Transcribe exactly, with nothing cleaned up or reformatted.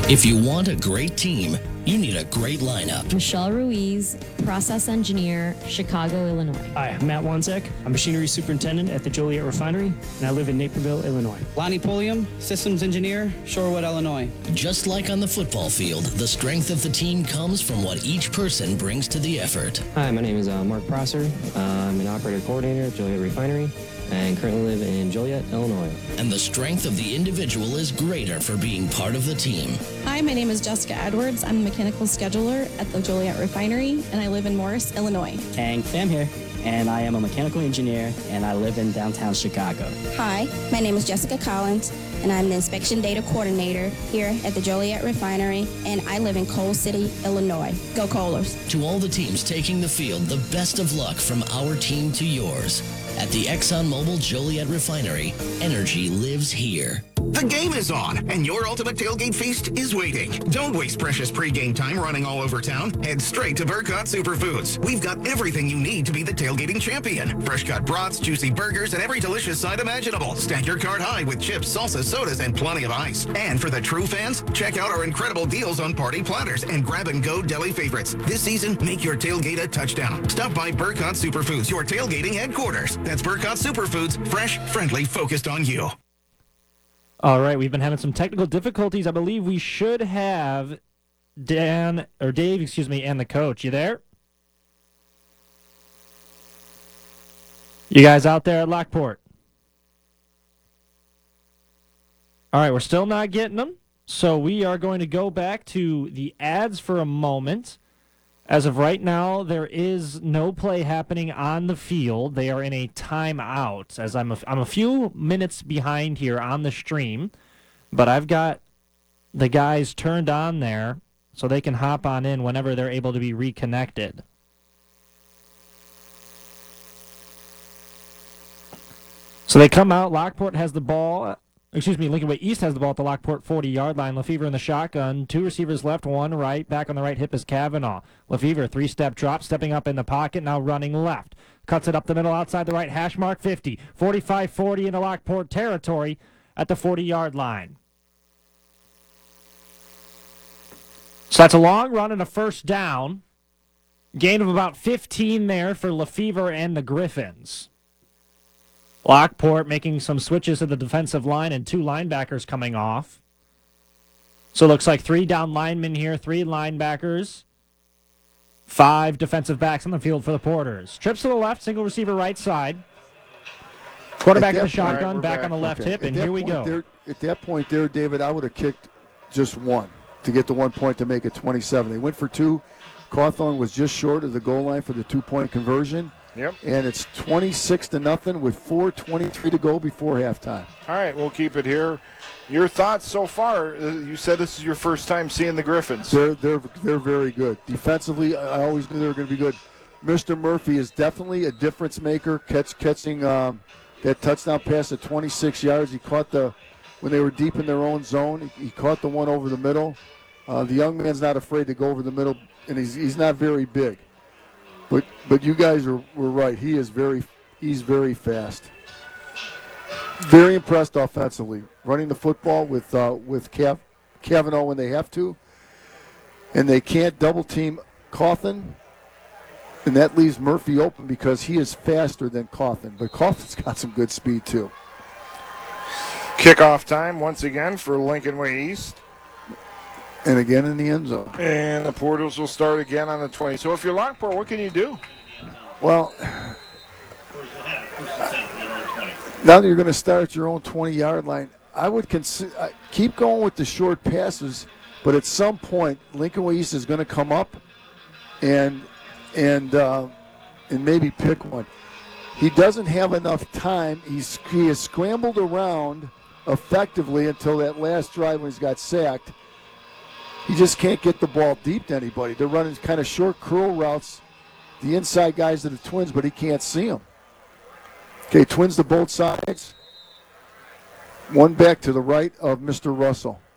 If you want a great team, you need a great lineup. Michelle Ruiz, process engineer, Chicago, Illinois. Hi, I'm Matt Wanzek. I'm machinery superintendent at the Joliet Refinery, and I live in Naperville, Illinois. Lonnie Pulliam, systems engineer, Shorewood, Illinois. Just like on the football field, the strength of the team comes from what each person brings to the effort. Hi, my name is uh, Mark Prosser. Uh, I'm an operator coordinator at Joliet Refinery and currently live in Joliet, Illinois. And the strength of the individual is greater for being part of the team. Hi, my name is Jessica Edwards. I'm a mechanical scheduler at the Joliet Refinery, and I live in Morris, Illinois. Kang Pham here, and I am a mechanical engineer, and I live in downtown Chicago. Hi, my name is Jessica Collins, and I'm the inspection data coordinator here at the Joliet Refinery, and I live in Coal City, Illinois. Go Kohlers. To all the teams taking the field, the best of luck from our team to yours. At the ExxonMobil Joliet Refinery, energy lives here. The game is on, and your ultimate tailgate feast is waiting. Don't waste precious pregame time running all over town. Head straight to Burkott Superfoods. We've got everything you need to be the tailgating champion. Fresh cut brats, juicy burgers, and every delicious side imaginable. Stack your cart high with chips, salsa, sodas, and plenty of ice. And for the true fans, check out our incredible deals on party platters and grab-and-go deli favorites. This season, make your tailgate a touchdown. Stop by Burkott Superfoods, your tailgating headquarters. That's Burkott Superfoods, fresh, friendly, focused on you. All right, we've been having some technical difficulties. I believe we should have Dan, or Dave, excuse me, and the coach. You there? You guys out there at Lockport? All right, we're still not getting them, so we are going to go back to the ads for a moment. As of right now, there is no play happening on the field. They are in a timeout, as I'm a, I'm a few minutes behind here on the stream, but I've got the guys turned on there so they can hop on in whenever they're able to be reconnected. So they come out. Lockport has the ball. Excuse me, Lincoln Way East has the ball at the Lockport forty-yard line. Lefevre in the shotgun. Two receivers left, one right. Back on the right hip is Kavanaugh. Lefevre, three-step drop, stepping up in the pocket, now running left. Cuts it up the middle outside the right hash mark, fifty. forty-five forty into Lockport territory at the forty-yard line. So that's a long run and a first down. Gain of about fifteen there for Lefevre and the Griffins. Lockport making some switches to the defensive line and two linebackers coming off. So it looks like three down linemen here, three linebackers, five defensive backs on the field for the Porters. Trips to the left, single receiver right side. Quarterback in the shotgun, right, back, back on the left okay. hip, and here we go. There, at that point there, David, I would have kicked just one to get the one point to make it twenty-seven. They went for two. Cawthorn was just short of the goal line for the two-point conversion. Yep. And it's twenty-six to nothing with four twenty-three to go before halftime. All right, we'll keep it here. Your thoughts so far? You said this is your first time seeing the Griffins. They're they're they're very good defensively. I always knew they were going to be good. Mister Murphy is definitely a difference maker. Catch catching um, that touchdown pass at twenty-six yards. He caught the when they were deep in their own zone. He, he caught the one over the middle. Uh, the young man's not afraid to go over the middle, and he's he's not very big. But but you guys are, were right. He is very he's very fast. Very impressed offensively, running the football with uh, with Cav- Kavanaugh when they have to, and they can't double team Cawthon, and that leaves Murphy open because he is faster than Cawthon. But Cawthon's got some good speed too. Kickoff time once again for Lincoln Way East. And again in the end zone. And the Portals will start again on the twenty. So if you're Lockport, what can you do? Well, now that you're going to start at your own twenty-yard line, I would consider uh, keep going with the short passes, but at some point, Lincoln Way East is going to come up and and uh, and maybe pick one. He doesn't have enough time. He's he has scrambled around effectively until that last drive when he's got sacked. He just can't get the ball deep to anybody. They're running kind of short curl routes, the inside guys to the Twins, but he can't see them. Okay, Twins to both sides. One back to the right of Mister Russell.